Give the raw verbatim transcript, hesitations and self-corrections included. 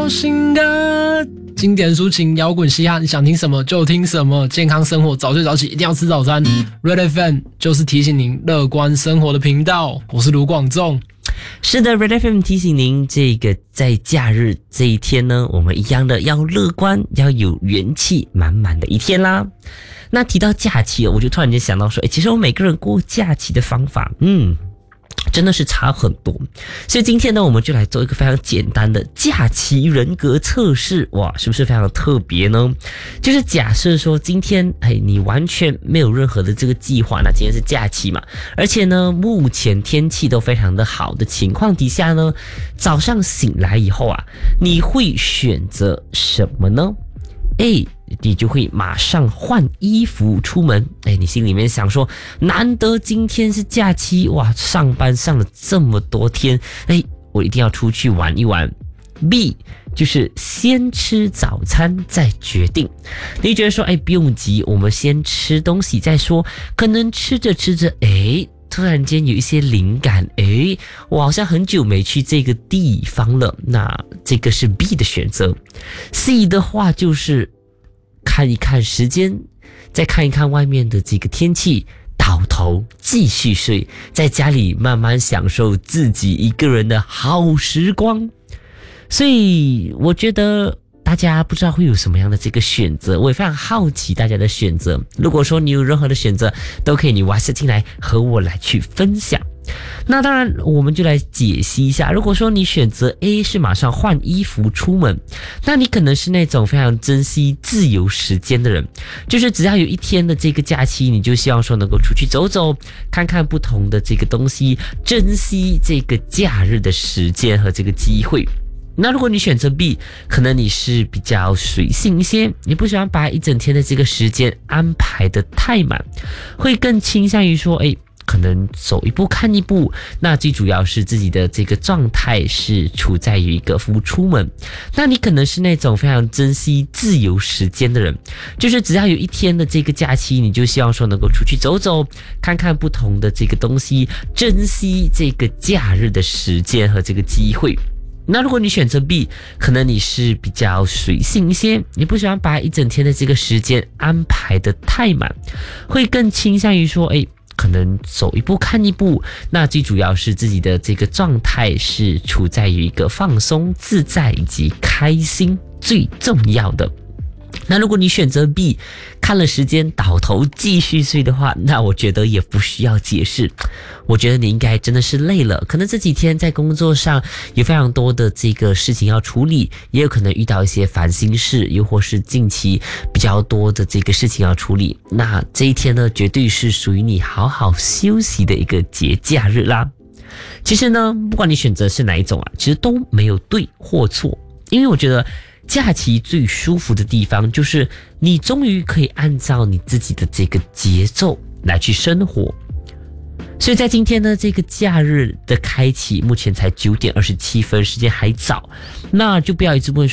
流行歌，经典抒情、摇滚、嘻哈，你想听什么就听什么。健康生活，早睡早起，一定要吃早餐。Red F M 就是提醒您乐观生活的频道。我是卢广仲。 是的 ，Red F M 提醒您，这个在假日这一天呢，我们一样的要乐观，要有元气满满的一天啦。那提到假期，我就突然间想到说，诶，其实我每个人过假期的方法，嗯。真的是差很多，所以今天呢，我们就来做一个非常简单的假期人格测试。哇，是不是非常特别呢？就是假设说今天，哎，你完全没有任何的这个计划，那今天是假期嘛，而且呢，目前天气都非常的好的情况底下呢，早上醒来以后啊，你会选择什么呢？A， 你就会马上换衣服出门。哎，你心里面想说，难得今天是假期，哇，上班上了这么多天，哎，我一定要出去玩一玩。B， 就是先吃早餐再决定。你觉得说，哎，不用急，我们先吃东西再说。可能吃着吃着，哎，突然间有一些灵感，诶，我好像很久没去这个地方了，那这个是 B 的选择。 C 的话就是看一看时间，再看一看外面的这个天气，倒头继续睡，在家里慢慢享受自己一个人的好时光。所以我觉得大家不知道会有什么样的这个选择，我也非常好奇大家的选择。如果说你有任何的选择，都可以你 WhatsApp 进来和我来去分享。那当然我们就来解析一下，如果说你选择 A 是马上换衣服出门，那你可能是那种非常珍惜自由时间的人，就是只要有一天的这个假期，你就希望说能够出去走走，看看不同的这个东西，珍惜这个假日的时间和这个机会。那如果你选择 B， 可能你是比较随性一些，你不喜欢把一整天的这个时间安排得太满，会更倾向于说，诶，可能走一步看一步。那最主要是自己的这个状态是处在于一个不出门。那你可能是那种非常珍惜自由时间的人，就是只要有一天的这个假期，你就希望说能够出去走走，看看不同的这个东西，珍惜这个假日的时间和这个机会。那如果你选择 B， 可能你是比较随性一些，你不喜欢把一整天的这个时间安排得太满，会更倾向于说，诶，可能走一步看一步。那最主要是自己的这个状态是处在于一个放松自在以及开心最重要的。那如果你选择 B， 看了时间倒头继续睡的话，那我觉得也不需要解释，我觉得你应该真的是累了，可能这几天在工作上有非常多的这个事情要处理，也有可能遇到一些烦心事，又或是近期比较多的这个事情要处理，那这一天呢，绝对是属于你好好休息的一个节假日啦。其实呢，不管你选择是哪一种啊，其实都没有对或错，因为我觉得假期最舒服的地方就是你终于可以按照你自己的这个节奏来去生活。所以在今天呢，这个假日的开启，目前才九点二十七分，时间还早，那就不要一直问